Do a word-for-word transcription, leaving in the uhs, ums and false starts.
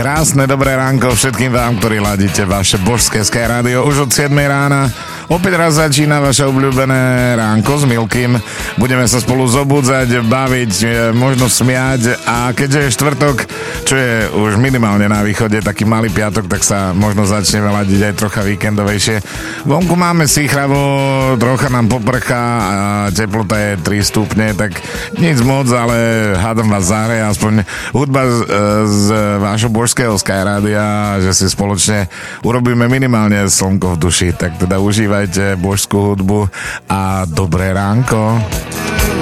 Krásne dobré ránko všetkým vám, ktorí ladíte vaše božské Sky rádio už od siedmej rána. Opäť raz začína vaše obľúbené ránko s Milkým. Budeme sa spolu zobudzať, baviť, možno smiať a keďže je štvrtok, čo je už minimálne na východe, taký malý piatok, tak sa možno začneme ladiť aj trocha víkendovejšie. Vonku máme sýchravo, trocha nám poprchá a teplota je tri stupne, tak nic moc, ale hádam vás zahreje aspoň hudba z, z vášho božského Sky rádia, že si spoločne urobíme minimálne slnko v duši, tak teda užívajte božskú hudbu a dobré ránko.